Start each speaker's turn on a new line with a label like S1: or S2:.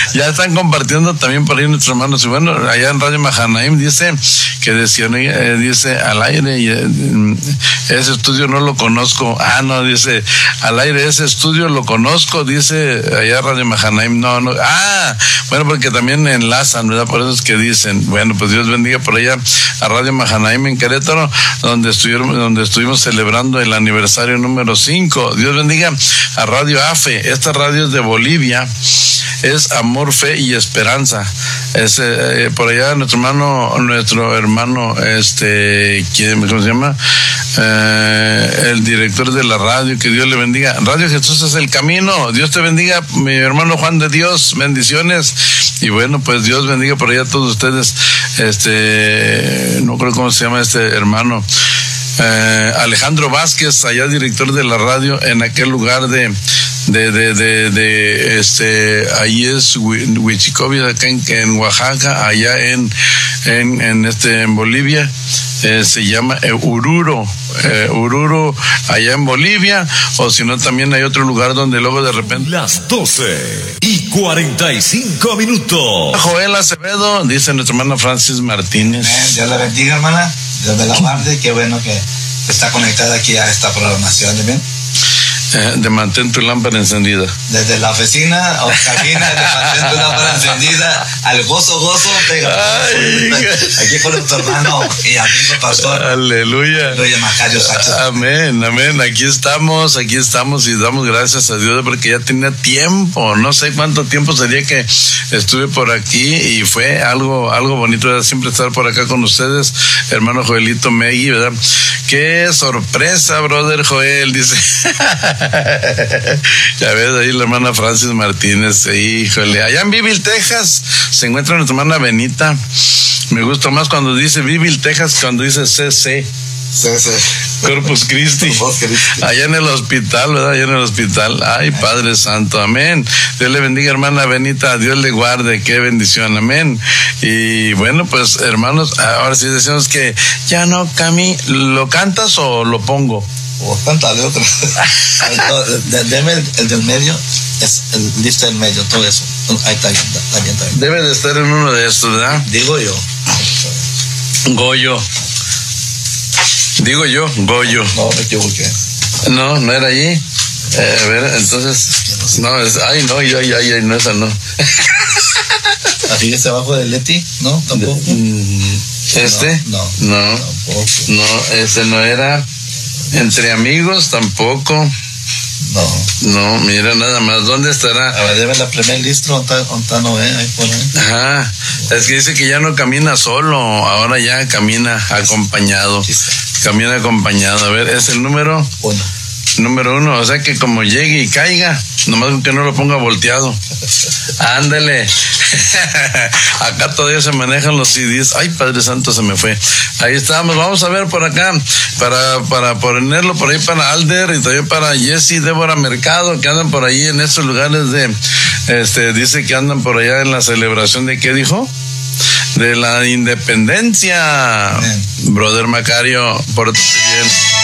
S1: Ya están compartiendo también por ahí nuestros hermanos. Y bueno, allá en Radio Mahanaim dice que dice al aire, y ese estudio no lo conozco. No, dice al aire, ese estudio lo conozco, dice allá Radio Mahanaim. No. Bueno, porque también enlazan, ¿verdad? Por eso es que dicen. Bueno, pues Dios bendiga por allá a Radio Mahanaim en Querétaro, donde estuvimos celebrando el aniversario número 5. Dios bendiga a Radio AFE. Esta radio es de Bolivia, es Amor, Fe y Esperanza. Es por allá nuestro hermano, ¿cómo se llama? El director de la radio, que Dios le bendiga. Radio Jesús es el camino. Dios te bendiga, mi hermano Juan de Dios, bendiciones. Y bueno, pues Dios bendiga por allá a todos ustedes. No creo cómo se llama este hermano. Alejandro Vázquez, allá director de la radio en aquel lugar ahí es Huichicovia, acá en Oaxaca, allá en Bolivia. Se llama Oruro, allá en Bolivia, o si no también hay otro lugar donde luego de repente.
S2: Las 12:45.
S1: Joel Acevedo, dice nuestra hermana Francis Martínez.
S3: Dios la bendiga, hermana. Dios me la guarde. Qué bueno que está conectada aquí a esta programación. ¿Bien?
S1: De mantén tu lámpara encendida.
S3: Desde la oficina o cabina de mantén tu lámpara encendida al gozo pega. Aquí con nuestro hermano y amigo pastor.
S1: Aleluya.
S3: Macario Sánchez.
S1: Amén. Aquí estamos y damos gracias a Dios porque ya tenía tiempo, no sé cuánto tiempo sería que estuve por aquí y fue algo bonito, ¿verdad? Siempre estar por acá con ustedes, hermano Joelito Megui, ¿verdad? Qué sorpresa, brother Joel, dice. Ya ves ahí la hermana Francis Martínez, híjole, allá en Beeville, Texas, se encuentra nuestra hermana Benita. Me gusta más cuando dice Beeville, Texas, cuando dice CC. Corpus Christi. Allá en el hospital, ¿verdad? Allá en el hospital. Ay, Padre Santo, amén. Dios le bendiga, hermana Benita, Dios le guarde, qué bendición, amén. Y bueno, pues hermanos, ahora sí decimos que ya no ¿lo cantas o lo pongo?
S3: O cántale otro. Deme el del medio, es el lista del medio, todo eso. Ahí está bien.
S1: Debe de estar en uno de estos, ¿verdad?
S3: Digo yo.
S1: Goyo.
S3: No, me equivoqué.
S1: No era allí. A ver, entonces. No, no, esa no.
S3: Así es abajo de Leti, ¿no? Tampoco. No. Tampoco.
S1: No, ese no era. Entre amigos tampoco. No, mira nada más. ¿Dónde estará?
S3: A ver, debe la primer listro, ¿onta no ve? Ahí por ahí.
S1: Ajá. Es que dice que ya no camina solo, ahora ya camina acompañado. Camina acompañado. A ver, es el número 1. Número 1, o sea que como llegue y caiga, nomás que no lo ponga volteado. Ándale. Acá todavía se manejan los CDs. Ay, Padre Santo, se me fue. Ahí estamos. Vamos a ver por acá, para ponerlo por ahí para Alder y también para Jesse, Débora Mercado, que andan por ahí en estos lugares dice que andan por allá en la celebración de, ¿qué dijo? De la independencia. Amén. Brother Macario, pórtate bien.